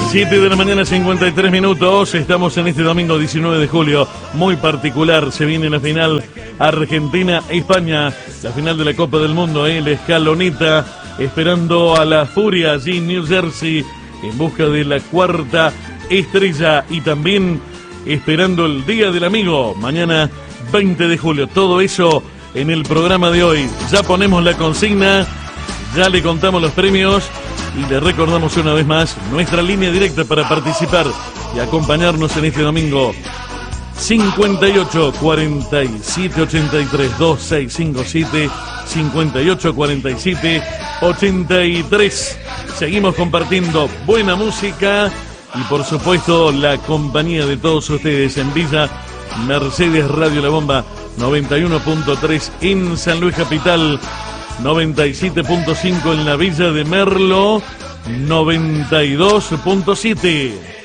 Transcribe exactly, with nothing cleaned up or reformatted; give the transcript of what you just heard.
siete de la mañana, cincuenta y tres minutos. Estamos en este domingo diecinueve de julio, muy particular. Se viene la final Argentina-España, la final de la Copa del Mundo, ¿eh? La escaloneta, esperando a la Furia allí en New Jersey, en busca de la cuarta estrella, y también esperando el Día del Amigo, mañana veinte de julio. Todo eso en el programa de hoy. Ya ponemos la consigna, ya le contamos los premios y le recordamos una vez más nuestra línea directa para participar y acompañarnos en este domingo: cincuenta y ocho, cuarenta y siete, ochenta y tres, dos seis cinco siete, cincuenta y ocho, cuarenta y siete, ochenta y tres. Seguimos compartiendo buena música y por supuesto la compañía de todos ustedes en Villa Mercedes Radio La Bomba noventa y uno punto tres en San Luis Capital, noventa y siete punto cinco en la Villa de Merlo, noventa y dos punto siete.